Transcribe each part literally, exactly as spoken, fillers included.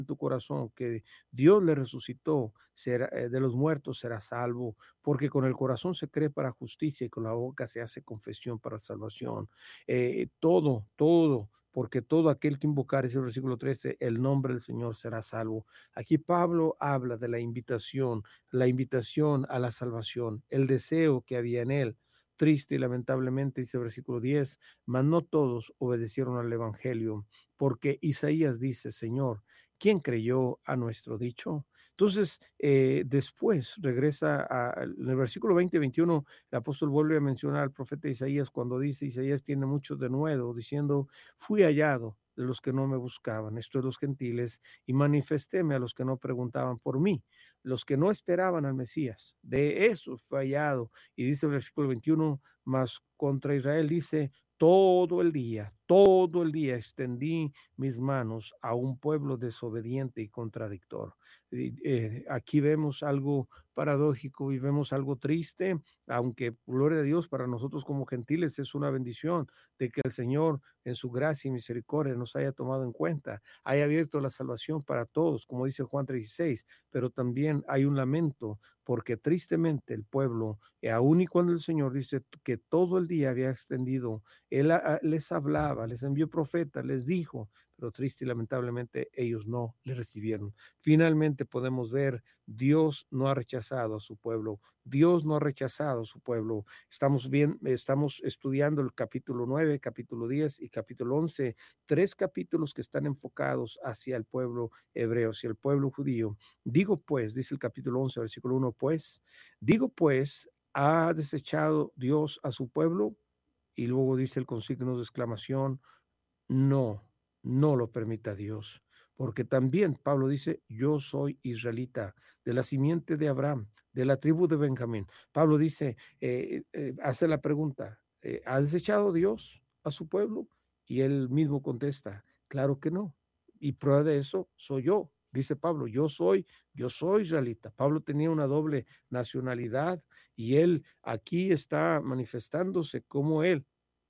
tu corazón que Dios le resucitó será, eh, de los muertos, será salvo, porque con el corazón se cree para justicia y con la boca se hace confesión para salvación. Eh, todo, todo, porque todo aquel que invocar, ese versículo trece, el nombre del Señor será salvo. Aquí Pablo habla de la invitación, la invitación a la salvación, el deseo que había en él. Triste y lamentablemente, dice el versículo diez, mas no todos obedecieron al evangelio, porque Isaías dice, Señor, ¿quién creyó a nuestro dicho? Entonces, eh, después regresa a, en el versículo veinte, veintiuno, el apóstol vuelve a mencionar al profeta Isaías cuando dice, Isaías tiene mucho de nuevo, diciendo, fui hallado de los que no me buscaban, esto es los gentiles, y manifestéme a los que no preguntaban por mí, los que no esperaban al Mesías, de eso fue hallado. Y dice el versículo veintiuno, más contra Israel dice, todo el día, todo el día extendí mis manos a un pueblo desobediente y contradictor. Y, eh, aquí vemos algo paradójico y vemos algo triste, aunque gloria a Dios para nosotros como gentiles es una bendición de que el Señor en su gracia y misericordia nos haya tomado en cuenta, haya abierto la salvación para todos, como dice Juan tres dieciséis, pero también hay un lamento porque tristemente el pueblo, eh, aun y cuando el Señor dice que todo el día había extendido, Él a, a, les hablaba, les envió profetas, les dijo, pero triste y lamentablemente ellos no le recibieron. Finalmente podemos ver, Dios no ha rechazado a su pueblo, Dios no ha rechazado a su pueblo. Estamos bien, estamos estudiando el capítulo nueve, capítulo diez y capítulo once, tres capítulos que están enfocados hacia el pueblo hebreo, hacia el pueblo judío. Digo pues, dice el capítulo once, versículo uno, pues, digo pues, ¿ha desechado Dios a su pueblo? Y luego dice el con signos de exclamación, no, no lo permita Dios, porque también Pablo dice, yo soy israelita, de la simiente de Abraham, de la tribu de Benjamín. Pablo dice, eh, eh, hace la pregunta, eh, ¿ha desechado Dios a su pueblo? Y él mismo contesta, claro que no. Y prueba de eso soy yo. Dice Pablo, yo soy, yo soy israelita. Pablo tenía una doble nacionalidad y él aquí está manifestándose como él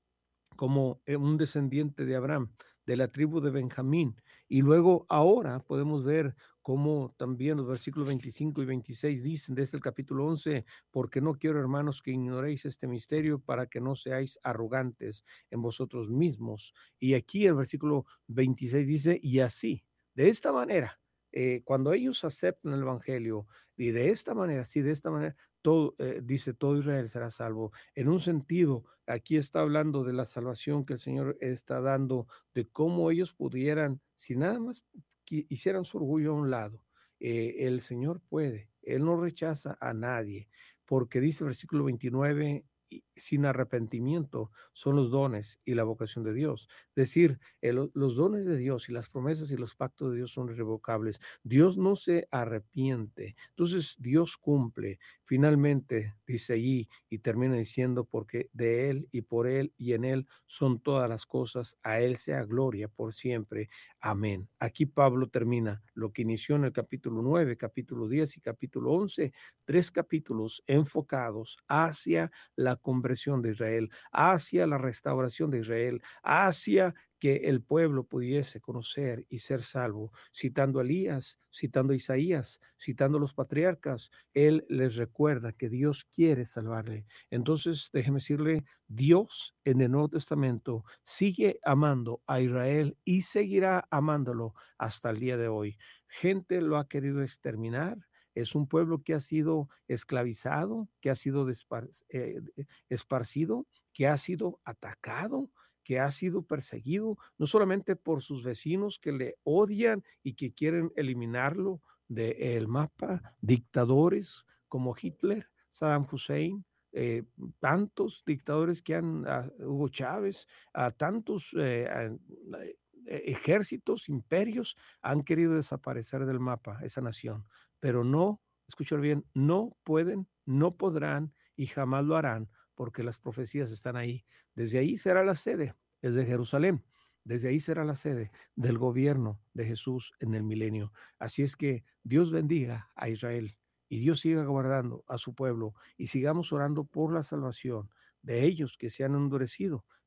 como un descendiente de Abraham, de la tribu de Benjamín. Y luego ahora podemos ver cómo también los versículos veinticinco y veintiséis dicen desde el capítulo once, porque no quiero, hermanos, que ignoréis este misterio para que no seáis arrogantes en vosotros mismos. Y aquí el versículo veintiséis dice, y así, de esta manera, eh, cuando ellos aceptan el evangelio, y de esta manera, sí, de esta manera, todo, eh, dice, todo Israel será salvo. En un sentido, aquí está hablando de la salvación que el Señor está dando, de cómo ellos pudieran, si nada más hicieran su orgullo a un lado, eh, el Señor puede, Él no rechaza a nadie, porque dice el versículo veintinueve, sin arrepentimiento son los dones y la vocación de Dios. Es decir, el, los dones de Dios y las promesas y los pactos de Dios son irrevocables. Dios no se arrepiente. Entonces Dios cumple. Finalmente, dice allí y termina diciendo, porque de Él y por Él y en Él son todas las cosas, a Él sea gloria por siempre. Amén. Aquí Pablo termina lo que inició en el capítulo nueve, capítulo diez y capítulo once, tres capítulos enfocados hacia la conversión de Israel, hacia la restauración de Israel, hacia que el pueblo pudiese conocer y ser salvo, citando a Elías, citando a Isaías, citando a los patriarcas. Él les recuerda que Dios quiere salvarle. Entonces, déjeme decirle, Dios en el Nuevo Testamento sigue amando a Israel y seguirá amándolo hasta el día de hoy. Gente lo ha querido exterminar. Es un pueblo que ha sido esclavizado, que ha sido despar eh, esparcido, que ha sido atacado, que ha sido perseguido, no solamente por sus vecinos que le odian y que quieren eliminarlo del mapa, dictadores como Hitler, Saddam Hussein, eh, tantos dictadores que han, uh, Hugo Chávez, a tantos eh, a, a, ejércitos, imperios, han querido desaparecer del mapa esa nación, pero no, escuchen bien, no pueden, no podrán y jamás lo harán porque las profecías están ahí. Desde ahí será la sede, desde Jerusalén. Desde ahí será la sede del gobierno de Jesús en el milenio. Así es que Dios bendiga a Israel y Dios siga guardando a su pueblo y sigamos orando por la salvación de ellos que se han endurecido,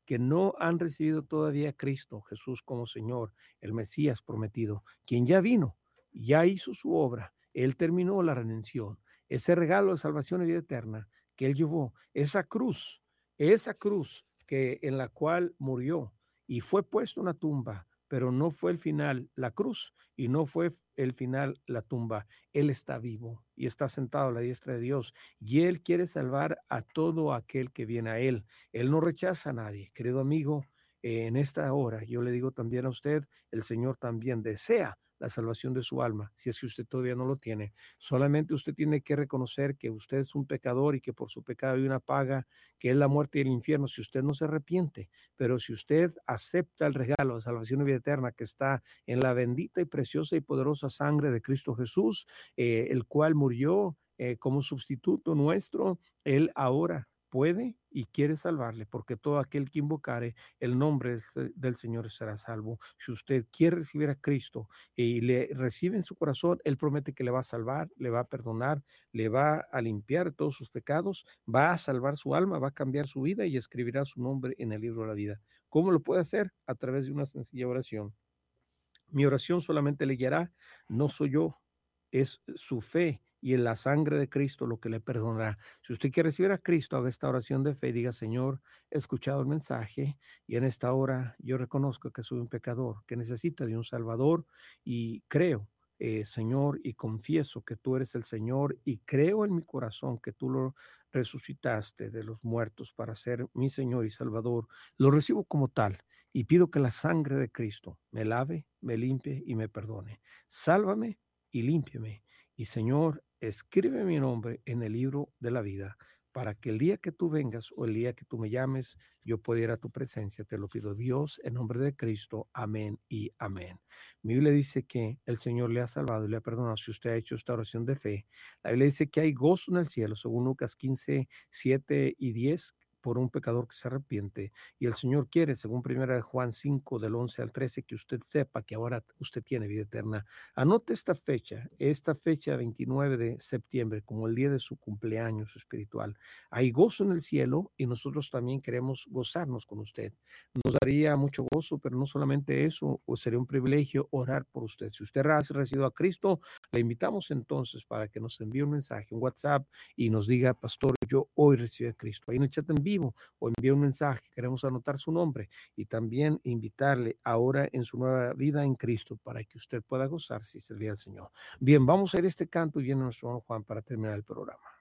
que no han recibido todavía a Cristo Jesús como Señor, el Mesías prometido, quien ya vino, ya hizo su obra, Él terminó la redención, ese regalo de salvación y vida eterna que Él llevó, esa cruz, esa cruz que en la cual murió y fue puesto una tumba, pero no fue el final la cruz y no fue el final la tumba. Él está vivo y está sentado a la diestra de Dios y Él quiere salvar a todo aquel que viene a Él. Él no rechaza a nadie. Querido amigo, eh, en esta hora yo le digo también a usted, el Señor también desea la salvación de su alma, si es que usted todavía no lo tiene. Solamente usted tiene que reconocer que usted es un pecador y que por su pecado hay una paga, que es la muerte y el infierno, si usted no se arrepiente. Pero si usted acepta el regalo de salvación y vida eterna que está en la bendita y preciosa y poderosa sangre de Cristo Jesús, eh, el cual murió eh, como sustituto nuestro, Él ahora puede y quiere salvarle, porque todo aquel que invocare el nombre del Señor será salvo. Si usted quiere recibir a Cristo y le recibe en su corazón, Él promete que le va a salvar, le va a perdonar, le va a limpiar todos sus pecados, va a salvar su alma, va a cambiar su vida y escribirá su nombre en el libro de la vida. ¿Cómo lo puede hacer? A través de una sencilla oración. Mi oración solamente le guiará, no soy yo, es su fe y en la sangre de Cristo lo que le perdonará. Si usted quiere recibir a Cristo, haga esta oración de fe y diga, Señor, he escuchado el mensaje y en esta hora yo reconozco que soy un pecador, que necesita de un Salvador y creo, eh, Señor, y confieso que tú eres el Señor y creo en mi corazón que tú lo resucitaste de los muertos para ser mi Señor y Salvador. Lo recibo como tal y pido que la sangre de Cristo me lave, me limpie y me perdone. Sálvame y límpiame. Y Señor, escribe mi nombre en el libro de la vida para que el día que tú vengas o el día que tú me llames, yo pueda ir a tu presencia. Te lo pido, Dios, en nombre de Cristo. Amén y amén. Mi Biblia dice que el Señor le ha salvado y le ha perdonado si usted ha hecho esta oración de fe. La Biblia dice que hay gozo en el cielo, según Lucas quince, siete y diez, por un pecador que se arrepiente. Y el Señor quiere, según primera de Juan cinco, del once al trece, que usted sepa que ahora usted tiene vida eterna. Anote esta fecha, esta fecha veintinueve de septiembre, como el día de su cumpleaños espiritual. Hay gozo en el cielo y nosotros también queremos gozarnos con usted. Nos daría mucho gozo, pero no solamente eso, o sería un privilegio orar por usted. Si usted ha recibido a Cristo, le invitamos entonces para que nos envíe un mensaje, un WhatsApp y nos diga, pastor, yo hoy recibí a Cristo. Ahí en el chat en vivo o envíe un mensaje, queremos anotar su nombre y también invitarle ahora en su nueva vida en Cristo para que usted pueda gozarse y servir al Señor. Bien, vamos a ir a este canto y viene nuestro hermano Juan para terminar el programa.